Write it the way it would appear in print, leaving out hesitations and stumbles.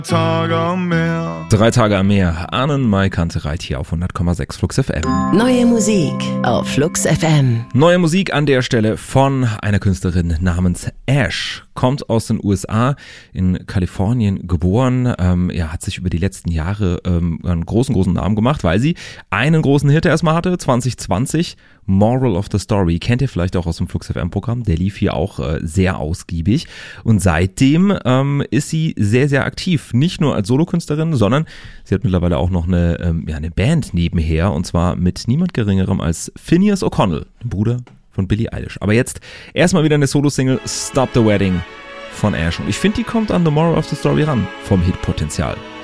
Tage am Meer. 3 Tage am Meer. Arnen Mai Kantereit hier auf 100,6 Flux FM. Neue Musik auf Flux FM. Neue Musik an der Stelle von einer Künstlerin namens Ash. Kommt aus den USA, in Kalifornien geboren, hat sich über die letzten Jahre einen großen Namen gemacht, weil sie einen großen Hit erstmal hatte, 2020, Moral of the Story. Kennt ihr vielleicht auch aus dem Flux FM Programm, der lief hier auch sehr ausgiebig. Und seitdem ist sie sehr, sehr aktiv, nicht nur als Solokünstlerin, sondern sie hat mittlerweile auch noch eine Band nebenher, und zwar mit niemand Geringerem als Finneas O'Connell, dem Bruder von Billie Eilish. Aber jetzt erstmal wieder eine Solo-Single, Stop the Wedding von Ash. Und ich finde, die kommt an The Moral of the Story ran, vom Hitpotenzial.